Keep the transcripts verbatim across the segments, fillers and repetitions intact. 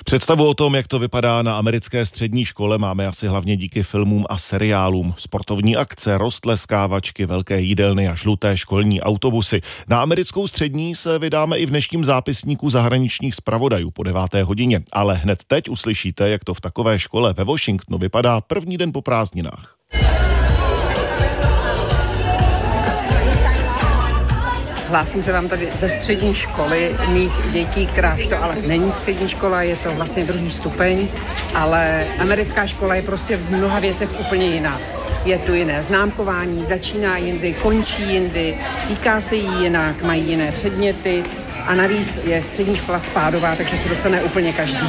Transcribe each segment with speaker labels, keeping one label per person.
Speaker 1: Představu o tom, jak to vypadá na americké střední škole, máme asi hlavně díky filmům a seriálům. Sportovní akce, roztleskávačky, velké jídelny a žluté školní autobusy. Na americkou střední se vydáme i v dnešním zápisníku zahraničních zpravodajů po deváté hodině. Ale hned teď uslyšíte, jak to v takové škole ve Washingtonu vypadá první den po prázdninách.
Speaker 2: Hlásím se vám tady ze střední školy mých dětí, kteráž to ale není střední škola, je to vlastně druhý stupeň, ale americká škola je prostě v mnoha věcech úplně jiná. Je tu jiné známkování, začíná jindy, končí jindy, říká se jí jinak, mají jiné předměty a navíc je střední škola spádová, takže se dostane úplně každý.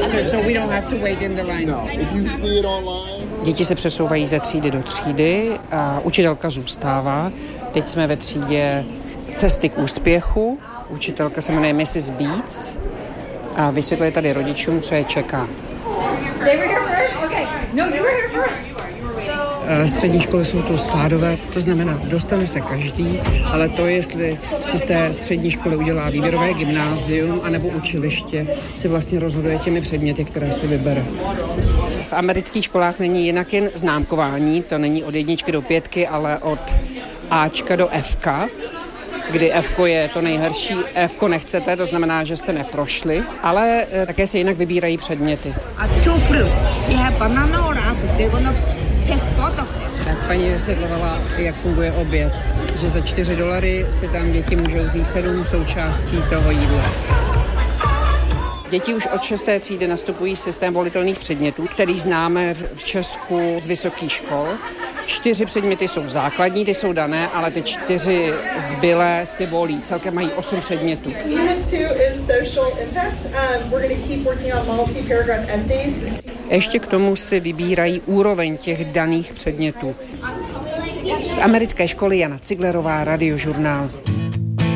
Speaker 2: Děti se přesouvají ze třídy do třídy a učitelka zůstává. Teď jsme ve třídě Cesty k úspěchu. Učitelka se jmenuje missus Beats a vysvětluje tady rodičům, co je čeká. Střední školy jsou tu spádové, to znamená, dostane se každý, ale to, jestli si z té střední školy udělá výběrové gymnázium anebo učiliště, si vlastně rozhoduje těmi předměty, které si vybere. V amerických školách není jinak jen známkování, to není od jedničky do pětky, ale od Ačka do Fka, kdy Fko je to nejhorší, Fko nechcete, to znamená, že jste neprošli, ale také se jinak vybírají předměty. Tak paní vysvětlovala, jak funguje oběd, že za čtyři dolary si tam děti můžou vzít sedm součástí toho jídla. Děti už od šesté třídy nastupují systém volitelných předmětů, který známe v Česku z vysokých škol. Čtyři předměty jsou základní, ty jsou dané, ale ty čtyři zbylé si volí. Celkem mají osm předmětů. Ještě k tomu si vybírají úroveň těch daných předmětů. Z americké školy Jana Ciglerová, Radiožurnál.